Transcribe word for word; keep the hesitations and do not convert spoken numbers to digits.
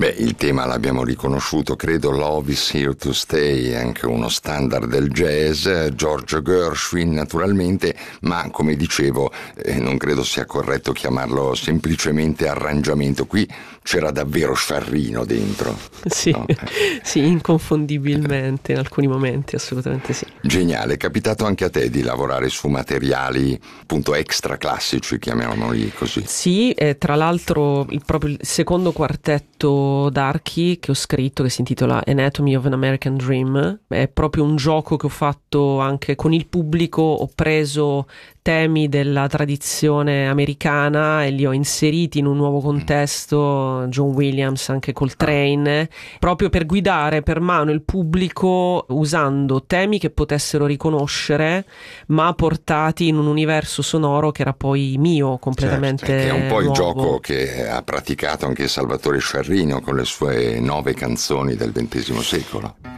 Beh, il tema l'abbiamo riconosciuto, credo Love is Here to Stay, è anche uno standard del jazz, George Gershwin naturalmente, ma come dicevo eh, non credo sia corretto chiamarlo semplicemente arrangiamento, qui c'era davvero Sciarrino dentro. Sì, no? sì, inconfondibilmente in alcuni momenti, assolutamente sì. Geniale, è capitato anche a te di lavorare su materiali appunto extra classici, chiamiamoli così? Sì, e tra l'altro il, proprio il secondo quartetto d'archi che ho scritto, che si intitola Anatomy of an American Dream, è proprio un gioco che ho fatto anche con il pubblico. Ho preso temi della tradizione americana e li ho inseriti in un nuovo contesto, John Williams, anche Coltrane, proprio per guidare per mano il pubblico usando temi che potessero riconoscere, ma portati in un universo sonoro che era poi mio, completamente certo, che è un po' nuovo. Il gioco che ha praticato anche Salvatore Sciarrino con le sue nove canzoni del ventesimo secolo.